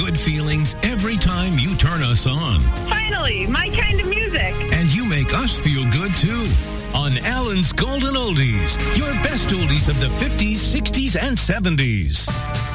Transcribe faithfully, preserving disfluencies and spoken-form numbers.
Good feelings every time you turn us on. Finally, my kind of music. And you make us feel good, too. On Alan's Golden Oldies, your best oldies of the fifties, sixties, and seventies.